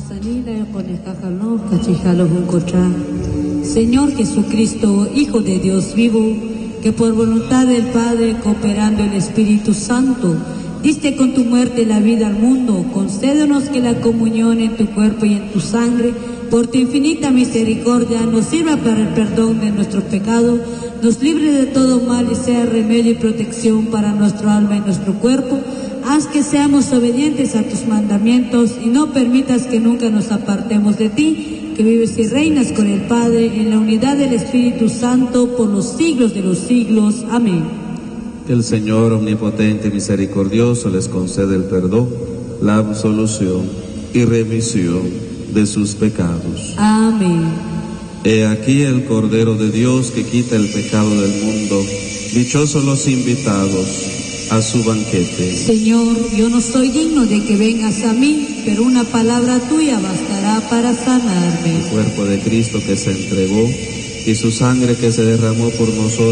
Señor Jesucristo, Hijo de Dios vivo, que por voluntad del Padre, cooperando el Espíritu Santo, diste con tu muerte la vida al mundo, concédenos que la comunión en tu cuerpo y en tu sangre, por tu infinita misericordia, nos sirva para el perdón de nuestro pecado, nos libre de todo mal y sea remedio y protección para nuestro alma y nuestro cuerpo. Haz que seamos obedientes a tus mandamientos y no permitas que nunca nos apartemos de ti, que vives y reinas con el Padre en la unidad del Espíritu Santo por los siglos de los siglos. Amén. Que el Señor omnipotente y misericordioso les concede el perdón, la absolución y remisión de sus pecados. Amén. He aquí el Cordero de Dios que quita el pecado del mundo. Dichosos los invitados a su banquete. Señor, yo no soy digno de que vengas a mí, pero una palabra tuya bastará para sanarme. El cuerpo de Cristo que se entregó y su sangre que se derramó por nosotros